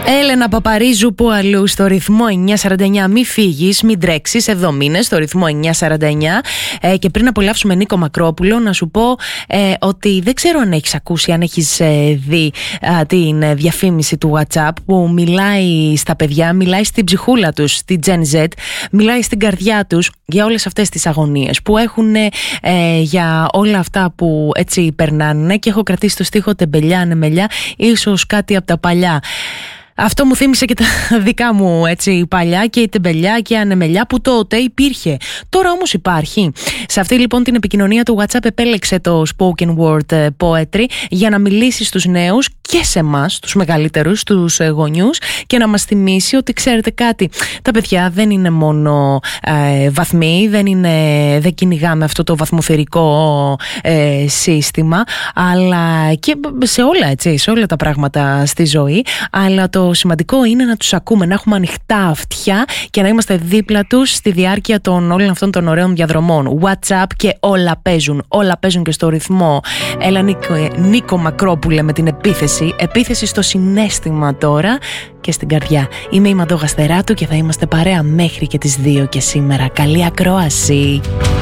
Έλενα Παπαρίζου, που αλλού στο ρυθμό 949. Μη φύγεις, μην τρέξεις. Εδώ μείνες στο ρυθμό 949. Και πριν απολαύσουμε Νίκο Μακρόπουλο, να σου πω ότι δεν ξέρω αν έχεις ακούσει, αν έχεις δει την διαφήμιση του WhatsApp που μιλάει στα παιδιά, μιλάει στην ψυχούλα τους, στη Gen Z, μιλάει στην καρδιά τους για όλες αυτές τις αγωνίες που έχουν, για όλα αυτά που έτσι περνάνε. Και έχω κρατήσει το στίχο «Τεμπελιά, ανεμελιά», ίσως κάτι από τα παλιά. Αυτό μου θύμισε και τα δικά μου έτσι παλιά, και η τεμπελιά και η ανεμελιά που τότε υπήρχε. Τώρα όμως υπάρχει. Σε αυτή λοιπόν την επικοινωνία του WhatsApp επέλεξε το spoken word poetry για να μιλήσει στους νέους και σε εμάς, τους μεγαλύτερους, τους γονιούς, και να μας θυμίσει ότι ξέρετε κάτι, τα παιδιά δεν είναι μόνο βαθμοί, δεν κυνηγάμε αυτό το βαθμοφερικό σύστημα, αλλά και σε όλα, έτσι, σε όλα τα πράγματα στη ζωή, αλλά το σημαντικό είναι να τους ακούμε, να έχουμε ανοιχτά αυτιά και να είμαστε δίπλα τους στη διάρκεια των όλων αυτών των ωραίων διαδρομών. WhatsApp και όλα παίζουν και στο ρυθμό. Έλα Νίκο Μακρόπουλε με την επίθεση στο συναίσθημα τώρα και στην καρδιά. Είμαι η Μαντώ Γαστεράτου και θα είμαστε παρέα μέχρι και τις 2 και σήμερα. Καλή ακρόαση.